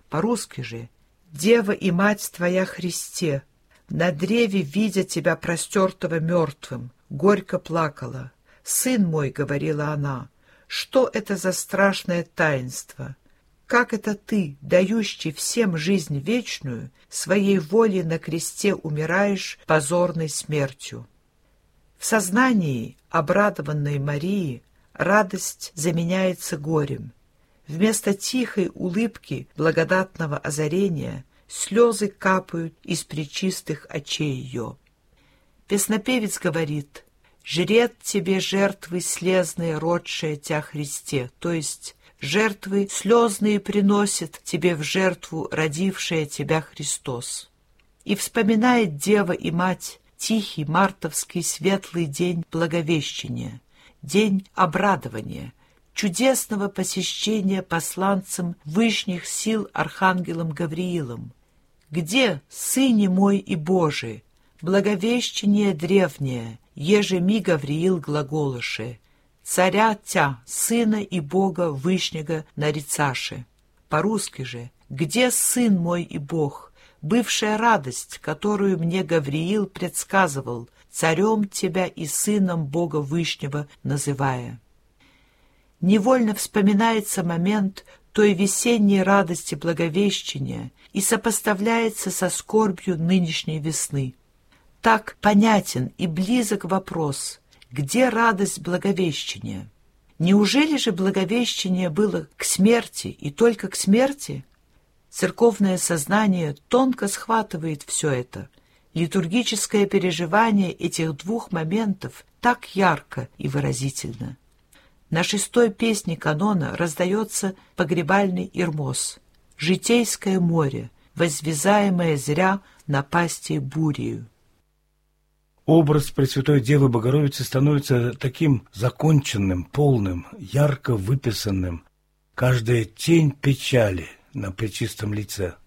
По-русски же: «Дева и мать твоя Христе, на древе, видя тебя простертого мертвым, горько плакала. Сын мой, — говорила она, — что это за страшное таинство? Как это ты, дающий всем жизнь вечную, своей волей на кресте умираешь позорной смертью?» В сознании обрадованной Марии радость заменяется горем. Вместо тихой улыбки благодатного озарения слезы капают из пречистых очей ее. Песнопевец говорит: «Жрет тебе жертвы слезные, родшие тя Христе», то есть жертвы слезные приносит тебе в жертву родившая тебя Христос. И вспоминает Дева и Мать тихий мартовский светлый день Благовещения, день обрадования, чудесного посещения посланцем вышних сил архангелом Гавриилом. «Где, Сыне мой и Божий, благовещение древнее, еже ми Гавриил глаголыше, царя тя, Сына и Бога Вышнего нарицаше». По-русски же: «Где Сын мой и Бог, бывшая радость, которую мне Гавриил предсказывал, царем тебя и сыном Бога Вышнего называя?» Невольно вспоминается момент той весенней радости Благовещения и сопоставляется со скорбью нынешней весны. Так понятен и близок вопрос: где радость Благовещения? Неужели же Благовещение было к смерти и только к смерти? Церковное сознание тонко схватывает все это. Литургическое переживание этих двух моментов так ярко и выразительно. На 6-й песне канона раздается погребальный ирмос, житейское море, возвязаемое зря напастей бурею. Образ Пресвятой Девы Богородицы становится таким законченным, полным, ярко выписанным. Каждая тень печали на пречистом лице.